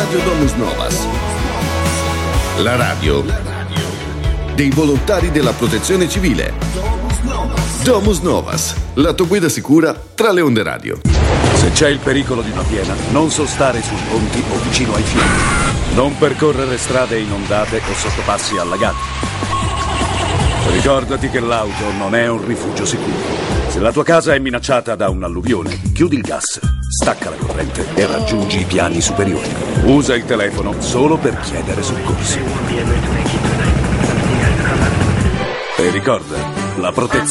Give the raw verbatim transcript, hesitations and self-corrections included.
Radio Domus Novas. La radio dei volontari della protezione civile. Domus Novas, la tua guida sicura tra le onde radio. Se c'è il pericolo di una piena, non sostare sui ponti o vicino ai fiumi. Non percorrere strade inondate o sottopassi allagati. Ricordati che l'auto non è un rifugio sicuro. Se la tua casa è minacciata da un'alluvione, chiudi il gas, stacca la corrente e raggiungi i piani superiori. Usa il telefono solo per chiedere soccorsi. E ricorda, la protezione